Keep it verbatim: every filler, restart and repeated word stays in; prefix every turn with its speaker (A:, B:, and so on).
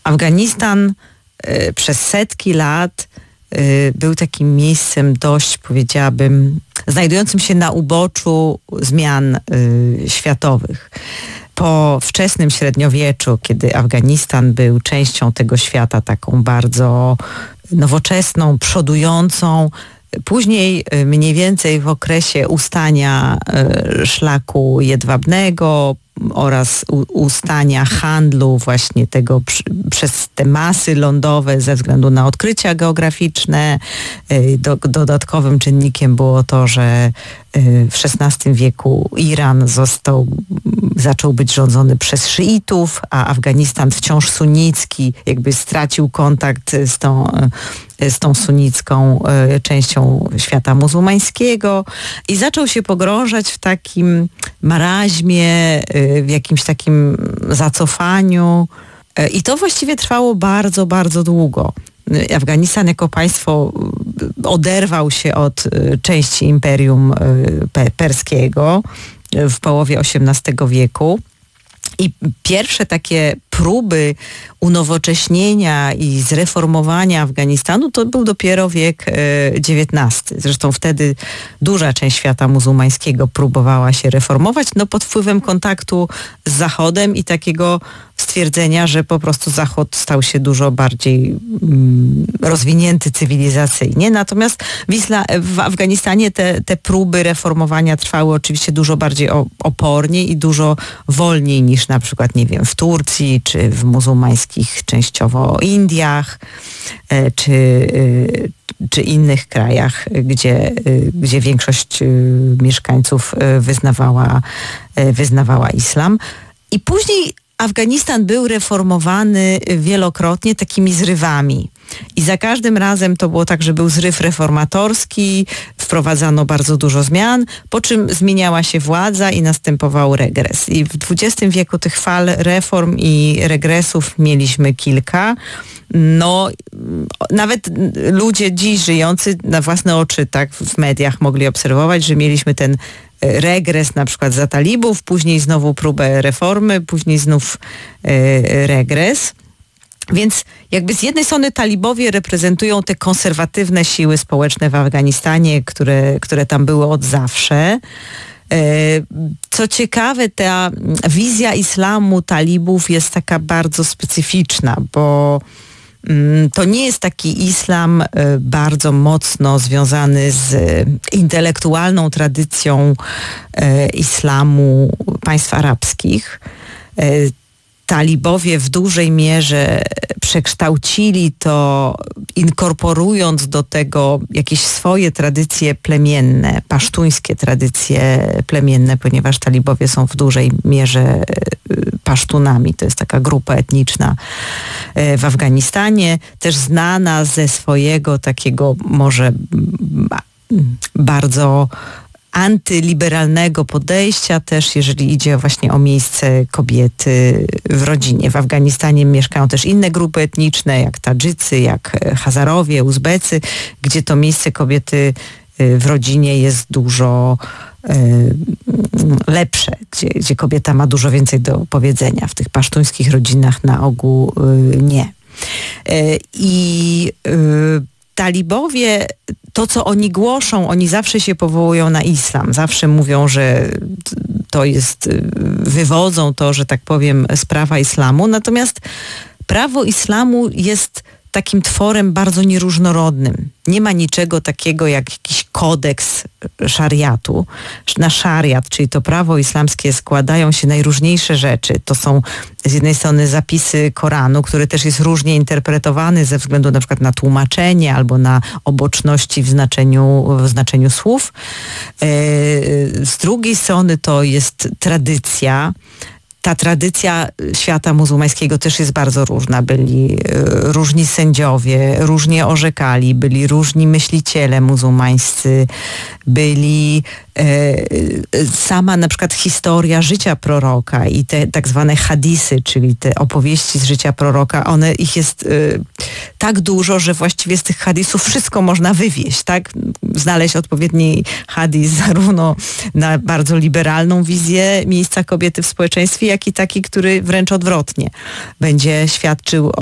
A: Afganistan y, przez setki lat y, był takim miejscem dość, powiedziałabym, znajdującym się na uboczu zmian y, światowych. Po wczesnym średniowieczu, kiedy Afganistan był częścią tego świata taką bardzo nowoczesną, przodującą, później mniej więcej w okresie ustania szlaku jedwabnego oraz ustania handlu właśnie tego przy, przez te masy lądowe ze względu na odkrycia geograficzne. Do, dodatkowym czynnikiem było to, że w szesnastym wieku Iran został, zaczął być rządzony przez szyitów, a Afganistan wciąż sunnicki, jakby stracił kontakt z tą, z tą sunnicką częścią świata muzułmańskiego i zaczął się pogrążać w takim maraźmie, w jakimś takim zacofaniu i to właściwie trwało bardzo, bardzo długo. Afganistan jako państwo oderwał się od części Imperium Perskiego w połowie osiemnastego wieku. I pierwsze takie próby unowocześnienia i zreformowania Afganistanu to był dopiero wiek dziewiętnasty. Zresztą wtedy duża część świata muzułmańskiego próbowała się reformować, no pod wpływem kontaktu z Zachodem i takiego stwierdzenia, że po prostu Zachód stał się dużo bardziej mm, rozwinięty cywilizacyjnie. Natomiast w, Isla- w Afganistanie te, te próby reformowania trwały oczywiście dużo bardziej o- opornie i dużo wolniej niż na przykład, nie wiem, w Turcji, czy w muzułmańskich częściowo Indiach, e, czy, e, czy innych krajach, gdzie, e, gdzie większość e, mieszkańców e, wyznawała, e, wyznawała islam. I później Afganistan był reformowany wielokrotnie takimi zrywami. I za każdym razem to było tak, że był zryw reformatorski, wprowadzano bardzo dużo zmian, po czym zmieniała się władza i następował regres. I w dwudziestym wieku tych fal reform i regresów mieliśmy kilka. No, nawet ludzie dziś żyjący na własne oczy tak w mediach mogli obserwować, że mieliśmy ten regres na przykład za talibów, później znowu próbę reformy, później znów y, regres. Więc jakby z jednej strony talibowie reprezentują te konserwatywne siły społeczne w Afganistanie, które, które tam były od zawsze. Co ciekawe, ta wizja islamu talibów jest taka bardzo specyficzna, bo to nie jest taki islam bardzo mocno związany z intelektualną tradycją islamu państw arabskich. Talibowie w dużej mierze przekształcili to, inkorporując do tego jakieś swoje tradycje plemienne, pasztuńskie tradycje plemienne, ponieważ talibowie są w dużej mierze pasztunami. To jest taka grupa etniczna w Afganistanie, też znana ze swojego takiego może bardzo antyliberalnego podejścia też, jeżeli idzie właśnie o miejsce kobiety w rodzinie. W Afganistanie mieszkają też inne grupy etniczne, jak Tadżycy, jak Hazarowie, Uzbecy, gdzie to miejsce kobiety w rodzinie jest dużo lepsze, gdzie, gdzie kobieta ma dużo więcej do powiedzenia. W tych pasztuńskich rodzinach na ogół nie. I talibowie, to co oni głoszą, oni zawsze się powołują na islam. Zawsze mówią, że to jest, wywodzą to, że tak powiem, z prawa islamu. Natomiast prawo islamu jest takim tworem bardzo nieróżnorodnym. Nie ma niczego takiego jak jakiś kodeks szariatu. Na szariat, czyli to prawo islamskie, składają się najróżniejsze rzeczy. To są z jednej strony zapisy Koranu, który też jest różnie interpretowany ze względu na przykład na tłumaczenie albo na oboczności w znaczeniu, w znaczeniu słów. Z drugiej strony to jest tradycja. Ta tradycja świata muzułmańskiego też jest bardzo różna. Byli różni sędziowie, różnie orzekali, byli różni myśliciele muzułmańscy, byli e, sama na przykład historia życia proroka i te tak zwane hadisy, czyli te opowieści z życia proroka, one ich jest e, tak dużo, że właściwie z tych hadisów wszystko można wywieźć, tak? Znaleźć odpowiedni hadis zarówno na bardzo liberalną wizję miejsca kobiety w społeczeństwie, jak i taki, który wręcz odwrotnie będzie świadczył